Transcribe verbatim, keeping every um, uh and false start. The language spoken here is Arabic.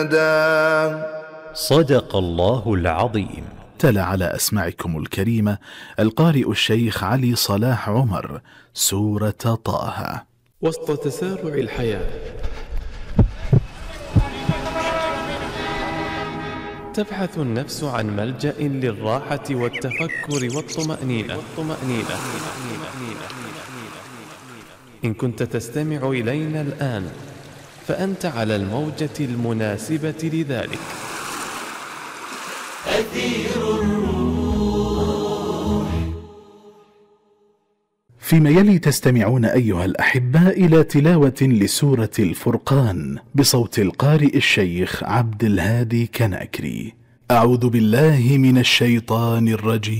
صدق الله العظيم. تلا على أسماعكم الكريمة القارئ الشيخ علي صلاح عمر سورة طه. وسط تسارع الحياة تبحث النفس عن ملجأ للراحة والتفكر والطمأنينة. إن كنت تستمع إلينا الآن فأنت على الموجة المناسبة لذلك. أثير الروح. فيما يلي تستمعون أيها الأحباء إلى تلاوة لسورة الفرقان بصوت القارئ الشيخ عبد الهادي كناكري. أعوذ بالله من الشيطان الرجيم.